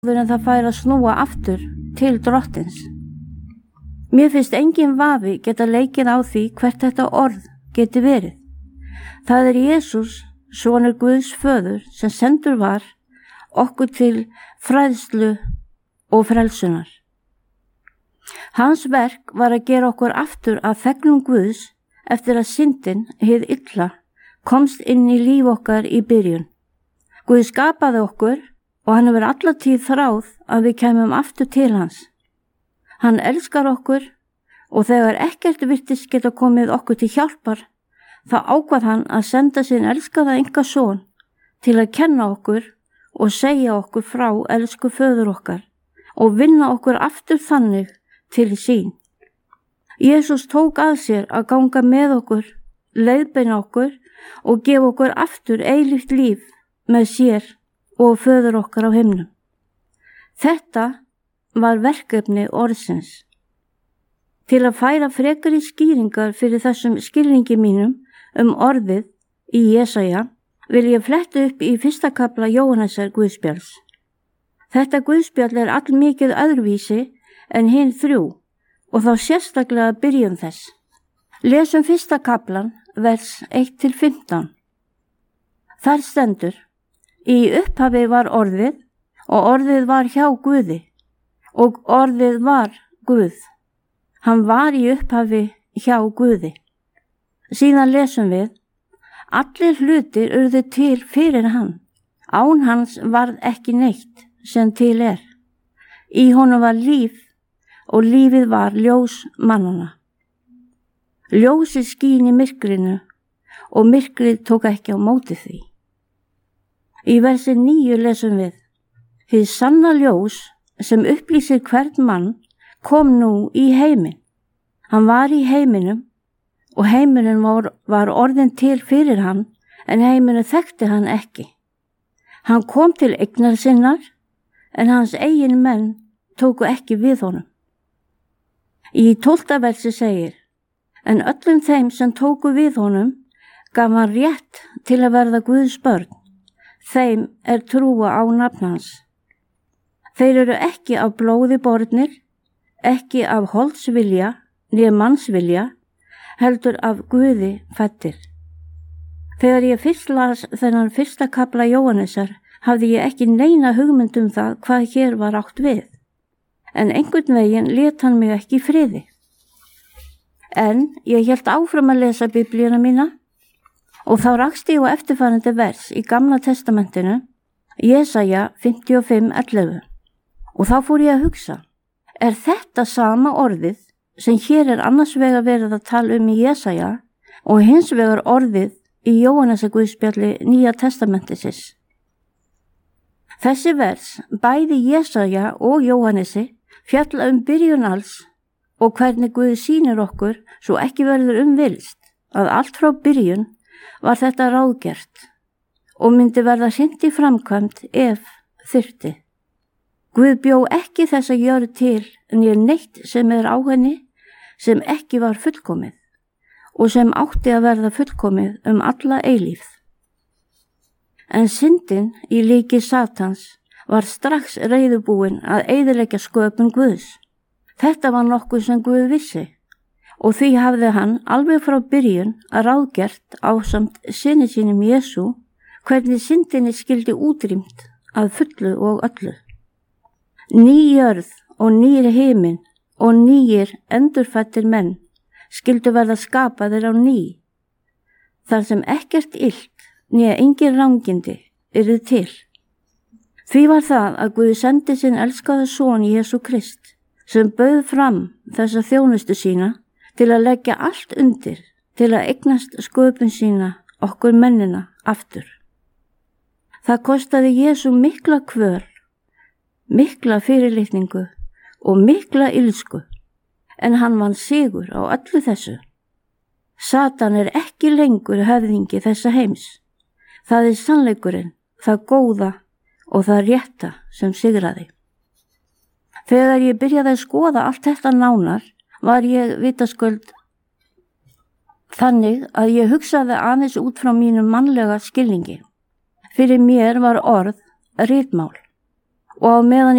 en það fær að snúa aftur til Drottins. Mér finnst engin vafi geta leikið á því hvert þetta orð geti verið. Það Jesús, sonur Guðs föður, sem sendur var okkur til fræðslu og frelsunar. Hans verk var að gera okkur aftur að þegnum Guðs eftir að syndin, hið illa, komst inn í líf okkar í byrjun. Guð skapaði okkur og hann hefur alla tíð þráð að við kæmum aftur til hans. Hann elskar okkur og þegar ekkert virtist geta komið okkur til hjálpar, þá ákvað hann að senda sinn elskaða einkason til að kenna okkur og segja okkur frá elsku föður okkar og vinna okkur aftur þannig til sín. Jesús tók að sér að ganga með okkur, leiðbeina okkur og gefa okkur aftur eilíft líf með sér og föður okkar á himnum. Þetta var verkefni orðsins. Til að færa frekari skýringar fyrir þessum skilningi mínum orðið í Jesaja vil ég fletta upp í 1. kafla Jóhannesar Guðspjalls. Þetta Guðspjall allmikið öðruvísi en hin 3 og þá sérstaklega byrjun þess. Lesum 1. kaflan, vers 1-15. Þar stendur: Í upphafi var orðið og orðið var hjá Guði og orðið var Guð. Hann var í upphafi hjá Guði. Síðan lesum við: Allir hlutir urðu til fyrir hann. Án hans varð ekki neitt sem til er. Í honum var líf og lífið var ljós mannanna. Ljósið skín í myrkrinu og myrkrið tók ekki á móti því. Í versi 9 lesum við: Hið sanna ljós sem upplýsir hvern mann kom nú í heiminn. Hann var í heiminum og heimurinn var orðinn til fyrir hann, en heimurinn þekkti hann ekki. Hann kom til eignar sinnar, en hans eigin menn tóku ekki við honum. Í 12. versi segir: En öllum þeim sem tóku við honum gaf hann rétt til að verða Guðs börn. Þeim trúa á nafn hans. Þeir eru ekki af blóði bornir, ekki af holdsvilja né mannsvilja, heldur af Guði fæddir. Þegar ég fyrst las þennan 1. kafla Jóhannesar hafði ég ekki neina hugmynd það hvað hér var átt við, en einhvern veginn lét hann mig ekki í friði. En ég hélt áfram að lesa Biblíuna mína og þá rakst ég á eftirfarandi vers í Gamla testamentinu, Jesaja 55:11. Og þá fór ég að hugsa: þetta sama orðið sem hér annars vegar verið að tala í Jesaja og hins vegar orðið í Jóhannesar Guðspjalli Nýja testamentisins? Þessi vers, bæði Jesaja og Jóhannesi, fjalla byrjun alls og hvernig Guð sýnir okkur svo ekki verður villst að allt frá byrjun var þetta ráðgert og myndi verða hrint í framkvæmd ef þyrfti. Guð bjó ekki þessa jörð til né neitt sem á henni sem ekki var fullkomið og sem átti að verða fullkomið alla eilífð. En syndin í líki Satans var strax reiðubúin að eyðileggja sköpun Guðs. Þetta var nokkuð sem Guð vissi og því hafði hann alveg frá byrjun að ráðgert ásamt syni sínum Jesú hvernig syndinni skyldi útrýmt að fullu og öllu. Ný jörð og nýr himinn og nýir endurfæddir menn skyldu verða skapaðir á ný, þar sem ekkert illt né engin rangindi yrðu til. Því var það að Guð sendi sinn elskaða son Jesú Krist, sem bauð fram þessa þjónustu sína til að leggja allt undir til að eignast sköpun sína okkur mennina aftur. Það kostaði Jesú mikla kvöl, mikla fyrirlitningu og mikla ilsku, en hann vann sigur á öllu þessu. Satan ekki lengur höfðingi þessa heims. Það sannleikurinn, það góða og það rétta sem sigraði. Þegar ég byrjaði að skoða allt þetta nánar, var ég vitaskuld þannig að ég hugsaði aðeins út frá mínum mannlega skilningi. Fyrir mér var orð ritmál og á meðan